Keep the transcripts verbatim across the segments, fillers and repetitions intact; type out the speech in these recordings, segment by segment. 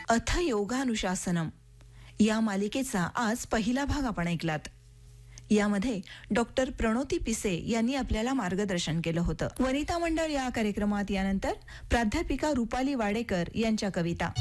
अथ योगानुशासनम या मालिकेचा आज पहिला भाग आपण ऐकलात. यामध्ये डॉक्टर प्रणोती पिसे यांनी आपल्याला मार्गदर्शन केलं होतं. वनिता मंडळ या कार्यक्रमात यानंतर प्राध्यापिका रुपाली वाडेकर यांच्या कविता.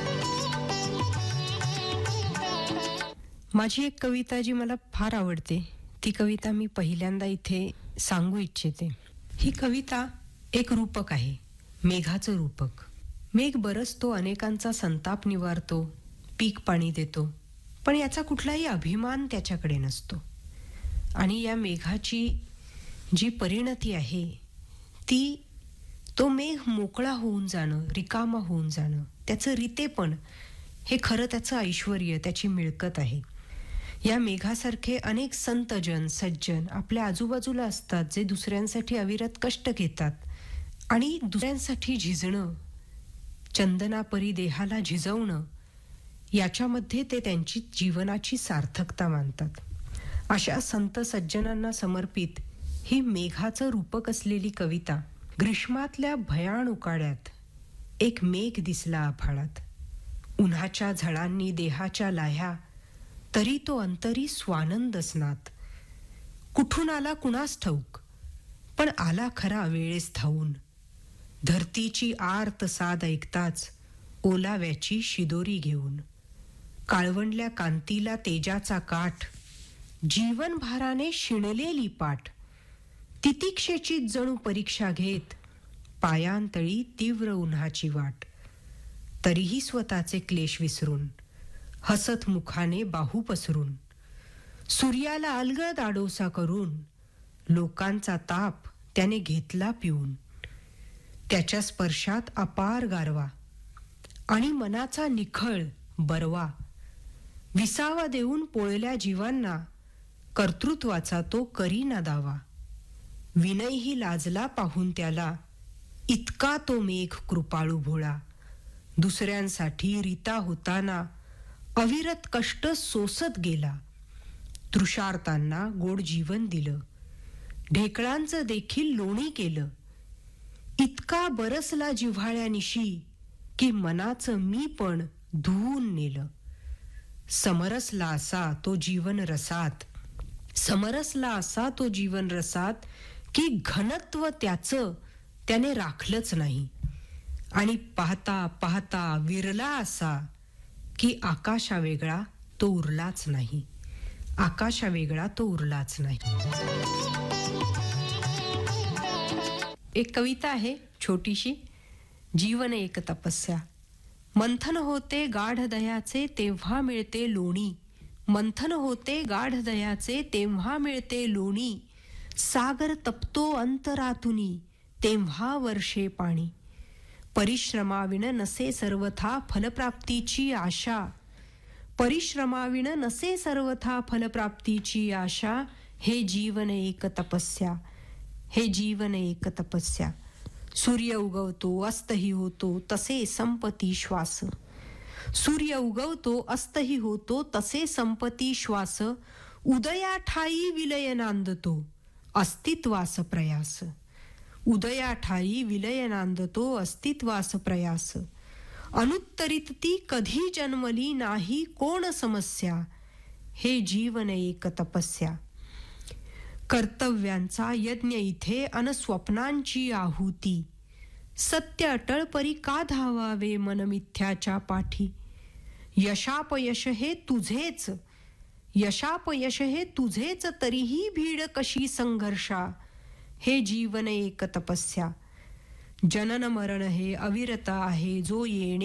माझी एक कविता जी मला फार आवडते, ती कविता मी पहिल्यांदा इथे सांगू इच्छिते. ही कविता एक रूपक आहे, मेघाचं रूपक. मेघ बरसतो, अनेकांचा संताप निवारतो, पीक पाणी देतो, पण याचा कुठलाही अभिमान त्याच्याकडे नसतो. आणि या मेघाची जी परिणती आहे ती तो मेघ मोकळा होऊन जाणं, रिकामा होऊन जाणं, त्याचं रितेपण हे खरं त्याचं ऐश्वर्य, त्याची मिळकत आहे. या मेघासारखे अनेक संतजन सज्जन आपल्या आजूबाजूला असतात, जे दुसऱ्यांसाठी अविरत कष्ट घेतात आणि दुसऱ्यांसाठी झिजणं, चंदनापरी देहाला झिजवणं, याच्यामध्ये ते त्यांची जीवनाची सार्थकता मानतात. अशा संत सज्जनांना समर्पित ही मेघाचं रूपक असलेली कविता. ग्रीष्मातल्या भयाण उकाड्यात एक मेघ दिसला आभाळात, उन्हाच्या झळांनी देहाच्या लाह्या, तरी तो अंतरी स्वानंद स्नात. कुठून आला कुणास ठाऊक, पण आला खरा वेळेस धावून. धरतीची आर्त साद ऐकताच ओलाव्याची शिदोरी घेऊन. काळवंडल्या कांतीला तेजाचा काठ, जीवनभाराने शिणलेली पाठ. तितिक्षेची जणू परीक्षा घेत, पायांतळी तीव्र उन्हाची वाट. तरीही स्वतःचे क्लेश विसरून, हसत मुखाने बाहू पसरून, सूर्याला अलगद आडोसा करून, लोकांचा ताप त्याने घेतला पिऊन. त्याच्या स्पर्शात अपार गारवा आणि मनाचा निखळ बरवा. विसावा देऊन पोळल्या जीवांना, कर्तृत्वाचा तो करीना दावा. विनयही लाजला पाहून त्याला, इतका तो मेघ कृपाळू भोळा. दुसऱ्यांसाठी रीता होताना अविरत कष्ट सोसत गेला. तृषार्तांना गोड जीवन दिलं, ढेकळांचं देखील लोणी केलं. इतका बरसला जिव्हाळ्यानिशी, की मनाचं मी पण धुवून नेलं. समरसला असा तो जीवन रसात, समरसला असा तो जीवन रसात, की घनत्व त्याचं त्याने राखलंच नाही. आणि पाहता पाहता विरला असा, की आकाशा वेगळा तो उरलाच नाही. आकाशा वेगळा तो उरलाच नाही. एक कविता आहे छोटीशी, जीवन एक तपस्या. मंथन होते गाढ दह्याचे तेव्हा मिळते लोणी. मंथन होते गाढ दह्याचे तेव्हा मिळते लोणी. सागर तपतो अंतरातुनी तेव्हा वर्षे पाणी. परिश्रमाविण नसे सर्वथा फलप्राप्तीची आशा. परिश्रमाविण नसे सर्वथा फलप्राप्तीची आशा. हे जीवन एक तपस्या, हे जीवन एक तपस्या. सूर्य उगवतो अस्तही होतो तसे संपती श्वास. सूर्य उगवतो अस्तही होतो तसे संपती श्वास. उदया ठाई विलय नांदतो अस्तित्वास प्रयास. उदया ठाई विलय नांदतो अस्तित्वास प्रयास. अनुत्तरित ती कधी जन्मली नाही कोण समस्या. हे जीवन एक तपस्या. कर्तव्यांचा यज्ञ इथे अन स्वप्नांची आहुती. सत्य अटळ परी का धावावे मन मिथ्याच्या पाठी. यशापयश हे तुझेच, यशापयश हे तुझेच तरीही भीड कशी संघर्षा. हे जीवन एक तपस्या. जनन मरण हे अविरत आहे जो येणे